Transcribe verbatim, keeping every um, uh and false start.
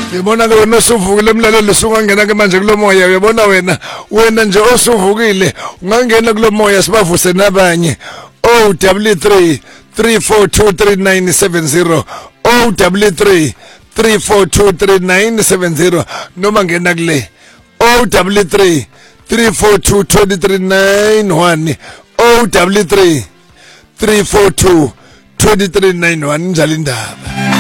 Ngibona ke wena usuvukile emlaleli usungangena ke manje kulomoya uyabona wena wena nje osuvukile ungangena kulomoya sibavuse nabanye O W three three four two three nine seven zero O W three three four two three nine seven zero noma ngena kule O W three three four two two three nine one O W three three four two two three nine one njalo indaba